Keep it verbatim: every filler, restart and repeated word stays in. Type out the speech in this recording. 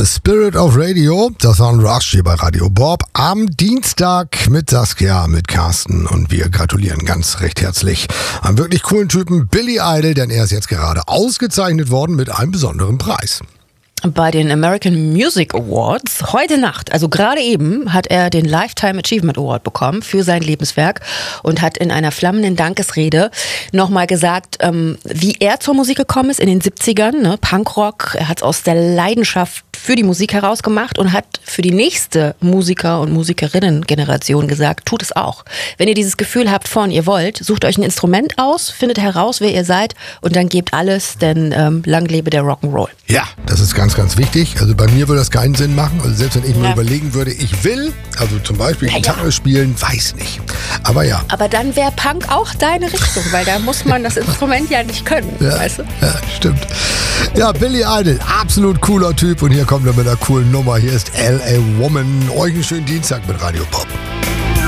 Spirit of Radio, das war ein Rush hier bei Radio Bob am Dienstag mit Saskia, mit Carsten und wir gratulieren ganz recht herzlich einem wirklich coolen Typen, Billy Idol, denn er ist jetzt gerade ausgezeichnet worden mit einem besonderen Preis. Bei den American Music Awards heute Nacht, also gerade eben, hat er den Lifetime Achievement Award bekommen für sein Lebenswerk und hat in einer flammenden Dankesrede nochmal gesagt, ähm, wie er zur Musik gekommen ist in den siebzigern, ne, Punkrock. Er hat es aus der Leidenschaft für die Musik herausgemacht und hat für die nächste Musiker- und Musikerinnen-Generation gesagt, tut es auch. Wenn ihr dieses Gefühl habt von, ihr wollt, sucht euch ein Instrument aus, findet heraus, wer ihr seid und dann gebt alles, denn ähm, lang lebe der Rock'n'Roll. Ja, das ist ganz, ganz wichtig. Also bei mir würde das keinen Sinn machen. Also selbst wenn ich mir ja. überlegen würde, ich will, also zum Beispiel ja, Gitarre ja. spielen, weiß nicht. Aber ja. Aber dann wäre Punk auch deine Richtung, weil da muss man das Instrument ja nicht können, Ja, weißt du? ja, stimmt. Ja, Billy Idol, absolut cooler Typ und hier kommt er mit einer coolen Nummer. Hier ist L A Woman. Euch einen schönen Dienstag mit Radio Pop.